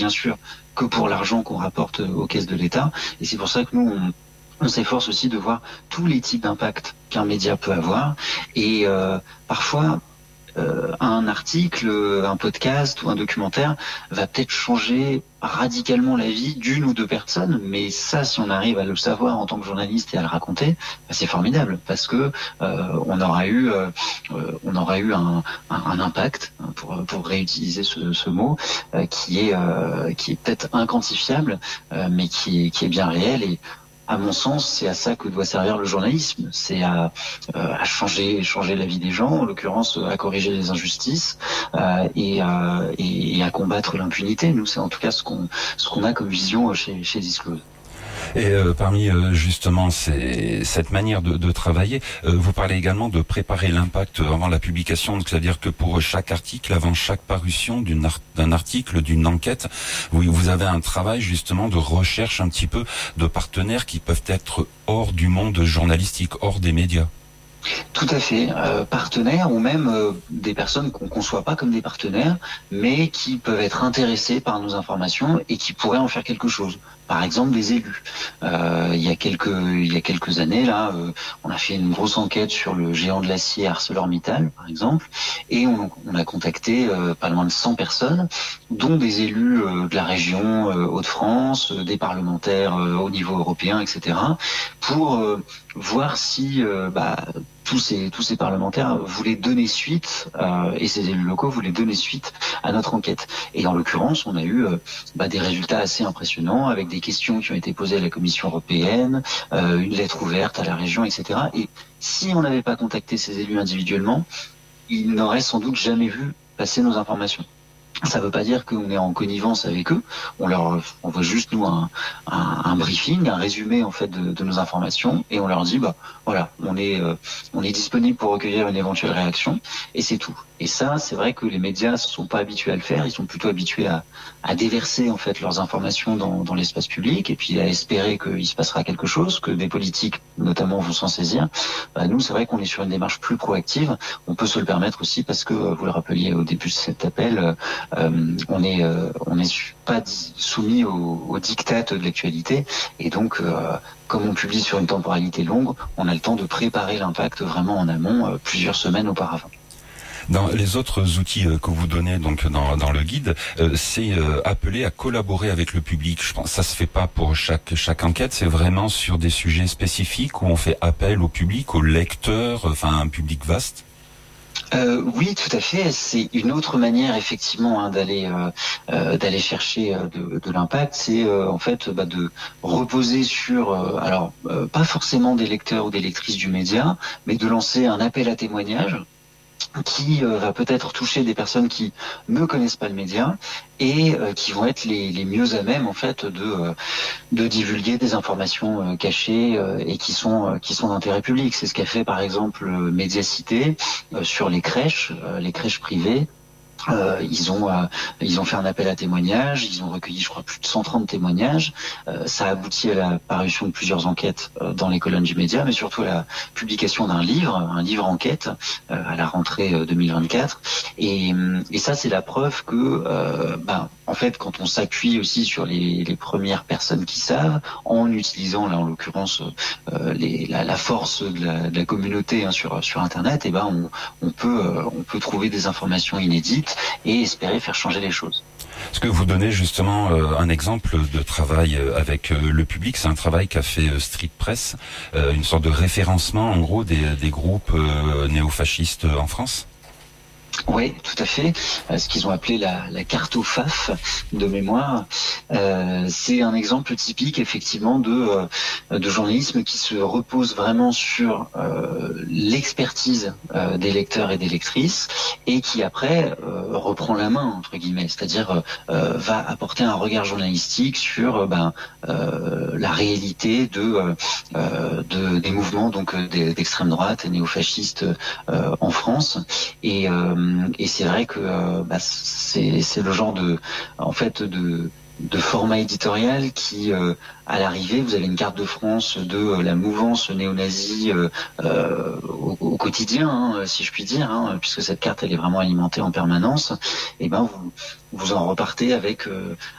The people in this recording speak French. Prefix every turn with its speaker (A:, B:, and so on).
A: bien sûr que pour l'argent qu'on rapporte aux caisses de l'État. Et c'est pour ça que nous, on s'efforce aussi de voir tous les types d'impact qu'un média peut avoir. Et parfois, un article, un podcast ou un documentaire va peut-être changer radicalement la vie d'une ou deux personnes, mais ça, si on arrive à le savoir en tant que journaliste et à le raconter, bah, c'est formidable parce que on aura eu un impact, pour réutiliser ce mot, qui est peut-être inquantifiable, mais qui est bien réel. Et à mon sens, c'est à ça que doit servir le journalisme, c'est à changer la vie des gens, en l'occurrence à corriger les injustices et à combattre l'impunité. Nous, c'est en tout cas ce qu'on a comme vision chez Disclose.
B: Et parmi justement cette manière de travailler, vous parlez également de préparer l'impact avant la publication, donc c'est-à-dire que pour chaque article, avant chaque parution d'un article, d'une enquête, vous avez un travail justement de recherche un petit peu de partenaires qui peuvent être hors du monde journalistique, hors des médias.
A: Tout à fait, partenaires ou même des personnes qu'on ne conçoit pas comme des partenaires, mais qui peuvent être intéressés par nos informations et qui pourraient en faire quelque chose. Par exemple, des élus. Il y a quelques années, là, on a fait une grosse enquête sur le géant de l'acier ArcelorMittal, par exemple, et on a contacté pas loin de 100 personnes, dont des élus de la région Hauts-de-France, des parlementaires au niveau européen, etc., pour voir si tous ces parlementaires voulaient donner suite, et ces élus locaux voulaient donner suite à notre enquête. Et en l'occurrence, on a eu des résultats assez impressionnants, avec des questions qui ont été posées à la Commission européenne, une lettre ouverte à la région, etc. Et si on n'avait pas contacté ces élus individuellement, ils n'auraient sans doute jamais vu passer nos informations. Ça ne veut pas dire qu'on est en connivence avec eux. On leur envoie juste nous un briefing, un résumé en fait de nos informations, et on leur dit voilà, on est disponible pour recueillir une éventuelle réaction, et c'est tout. Et ça, c'est vrai que les médias ne sont pas habitués à le faire. Ils sont plutôt habitués à déverser en fait leurs informations dans l'espace public, et puis à espérer qu'il se passera quelque chose, que des politiques notamment vont s'en saisir. Nous, c'est vrai qu'on est sur une démarche plus proactive. On peut se le permettre aussi parce que vous le rappeliez au début de cet appel. On n'est pas soumis au diktat de l'actualité, et donc comme on publie sur une temporalité longue, on a le temps de préparer l'impact vraiment en amont, plusieurs semaines auparavant.
B: Dans les autres outils que vous donnez donc dans le guide, c'est appelé à collaborer avec le public. Je pense que ça se fait pas pour chaque enquête, c'est vraiment sur des sujets spécifiques où on fait appel au public, aux lecteurs, enfin un public vaste.
A: Oui, tout à fait. C'est une autre manière effectivement d'aller chercher de l'impact. C'est en fait de reposer sur pas forcément des lecteurs ou des lectrices du média, mais de lancer un appel à témoignages qui va peut-être toucher des personnes qui ne connaissent pas le média et qui vont être les mieux à même en fait de divulguer des informations cachées et qui sont d'intérêt public. C'est ce qu'a fait par exemple Médiacité sur les crèches privées. Ils ont fait un appel à témoignages, ils ont recueilli je crois plus de 130 témoignages, ça a abouti à la parution de plusieurs enquêtes dans les colonnes du média, mais surtout à la publication d'un livre enquête à la rentrée 2024, et ça c'est la preuve que en fait quand on s'appuie aussi sur les premières personnes qui savent, en utilisant là en l'occurrence la force de la communauté sur internet, et on peut trouver des informations inédites et espérer faire changer les choses.
B: Est-ce que vous donnez justement un exemple de travail avec le public? C'est un travail qu'a fait Street Press, une sorte de référencement en gros des groupes néofascistes en France?
A: Oui, tout à fait. Ce qu'ils ont appelé la carte au FAF de mémoire, c'est un exemple typique effectivement de journalisme qui se repose vraiment sur l'expertise des lecteurs et des lectrices, et qui après reprend la main entre guillemets, c'est-à-dire va apporter un regard journalistique sur la réalité des mouvements donc d'extrême droite et néofascistes en France, et c'est vrai que c'est le genre de format éditorial qui, à l'arrivée, vous avez une carte de France de la mouvance néo-nazie au quotidien, si je puis dire, puisque cette carte elle est vraiment alimentée en permanence. Et vous en repartez avec